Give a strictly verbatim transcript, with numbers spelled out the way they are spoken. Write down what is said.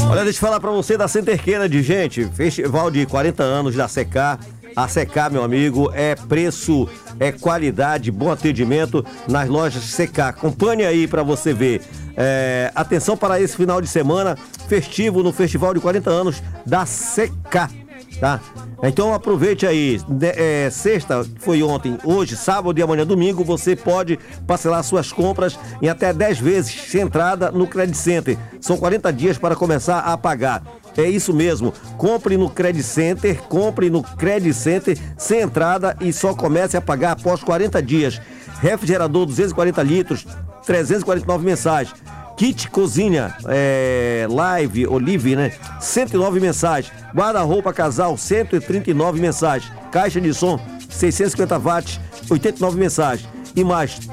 Olha, deixa eu falar pra você da Center Kennedy, gente. Festival de quarenta anos da Secar. A Secar, meu amigo, é preço, é qualidade, bom atendimento nas lojas Secar. Acompanhe aí pra você ver. É, atenção para esse final de semana festivo no Festival de quarenta anos da Secar, tá? Então aproveite aí, é, sexta foi ontem, hoje, sábado e amanhã domingo, você pode parcelar suas compras em até dez vezes sem entrada no Credit Center. São quarenta dias para começar a pagar. É isso mesmo, compre no Credit Center, compre no Credit Center sem entrada e só comece a pagar após quarenta dias. Refrigerador duzentos e quarenta litros, trezentos e quarenta e nove mensais. Kit cozinha, é, live, olive, né? cento e nove mensais. Guarda-roupa casal, cento e trinta e nove mensais. Caixa de som, seiscentos e cinquenta watts, oitenta e nove mensais. E mais